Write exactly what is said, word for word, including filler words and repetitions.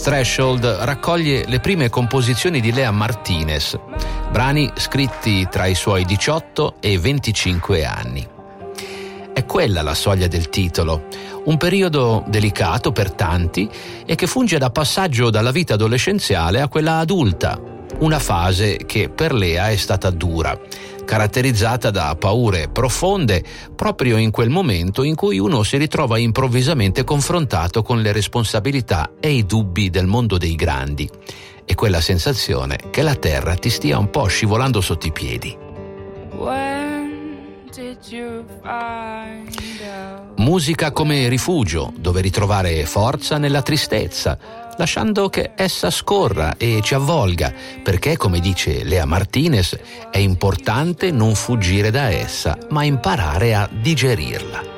Threshold raccoglie le prime composizioni di Lea Martinez, brani scritti tra i suoi diciotto e venticinque anni. È quella la soglia del titolo, un periodo delicato per tanti e che funge da passaggio dalla vita adolescenziale a quella adulta, una fase che per Lea è stata dura, caratterizzata da paure profonde proprio in quel momento in cui uno si ritrova improvvisamente confrontato con le responsabilità e i dubbi del mondo dei grandi e quella sensazione che la terra ti stia un po' scivolando sotto i piedi. Musica come rifugio, dove ritrovare forza nella tristezza, lasciando che essa scorra e ci avvolga, perché, come dice Lea Martinez, è importante non fuggire da essa, ma imparare a digerirla.